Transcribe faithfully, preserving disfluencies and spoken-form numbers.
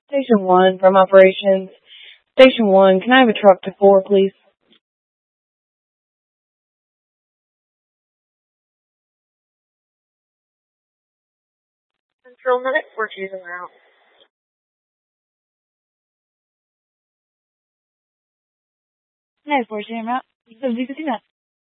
Station one from operations. Station one, can I have a truck to four, please? Control minute, we're choosing route. No, four zero route. So we could do that.